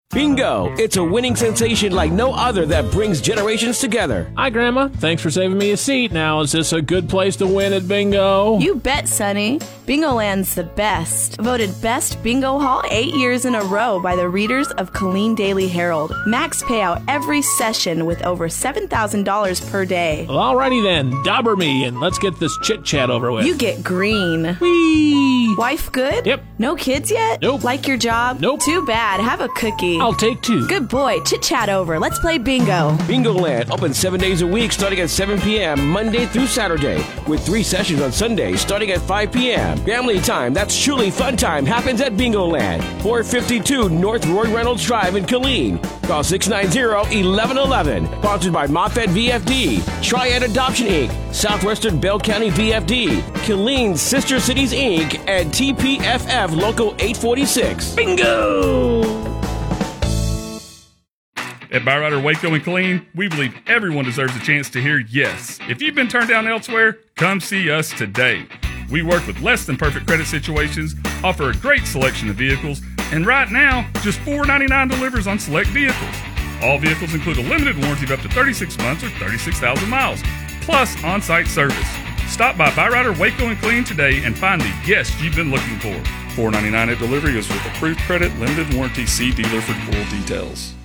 Bingo! It's a winning sensation like no other that brings generations together. Hi, Grandma. Thanks for saving me a seat. Now, is this a good place to win at bingo? You bet, Sonny. Bingoland's the best. Voted Best Bingo Hall 8 years in a row by the readers of Killeen Daily Herald. Max payout every session with over $7,000 per day. Well, alrighty then. Dobber me, and let's get this chit-chat over with. You get green. Whee! Wife good? Yep. No kids yet? Nope. Like your job? Nope. Too bad. Have a cookie. I'll take 2. Good boy. Chit-chat over. Let's play bingo. Bingoland, open 7 days a week starting at 7 p.m. Monday through Saturday, with 3 sessions on Sunday starting at 5 p.m. Family time, that's truly fun time, happens at Bingoland, 452 North Roy Reynolds Drive in Killeen. Call 690-1111. Sponsored by Moffett VFD, Triad Adoption Inc., Southwestern Bell County VFD, Killeen's Sister Cities Inc., and TPFF Local 846. Bingo! At Byrider Waco and Killeen, we believe everyone deserves a chance to hear yes. If you've been turned down elsewhere, come see us today. We work with less than perfect credit situations, offer a great selection of vehicles, and right now, just $4.99 delivers on select vehicles. All vehicles include a limited warranty of up to 36 months or 36,000 miles, plus on-site service. Stop by Byrider Waco and Killeen today and find the yes you've been looking for. $4.99 at delivery is with approved credit, limited warranty. See dealer for full details.